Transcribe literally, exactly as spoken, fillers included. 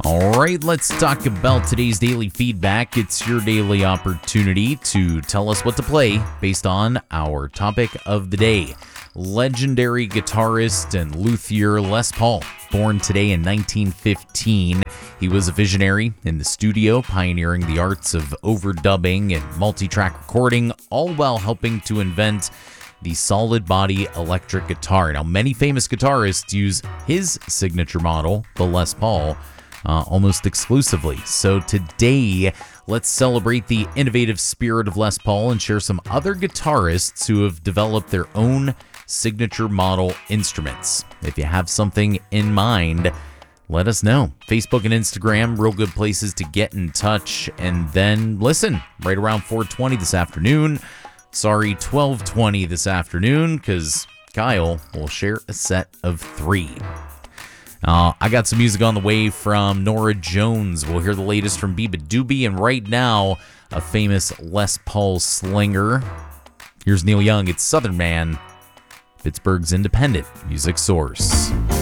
All right, let's talk about today's daily feedback. It's your daily opportunity to tell us what to play based on our topic of the day. Legendary guitarist and luthier Les Paul, born today in nineteen fifteen. He was a visionary in the studio, pioneering the arts of overdubbing and multi-track recording, all while helping to invent the solid body electric guitar. Now, many famous guitarists use his signature model, the Les Paul, uh, almost exclusively. So today, let's celebrate the innovative spirit of Les Paul and share some other guitarists who have developed their own signature model instruments. If you have something in mind, let us know. Facebook and Instagram, real good places to get in touch. And then listen, right around four twenty this afternoon. Sorry, twelve twenty this afternoon, because Kyle will share a set of three. Uh, I got some music on the way from Norah Jones. We'll hear the latest from Biba Doobie, and right now, a famous Les Paul slinger. Here's Neil Young. It's Southern Man, Pittsburgh's independent music source.